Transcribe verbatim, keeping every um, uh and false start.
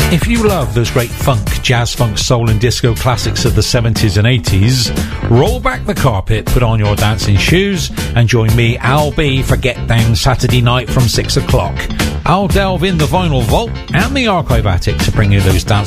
If you love those great funk, jazz, funk, soul and disco classics of the seventies and eighties, roll back the carpet, put on your dancing shoes and join me, Al B, for Get Down Saturday night from six o'clock. I'll delve in the vinyl vault and the archive attic to bring you those dance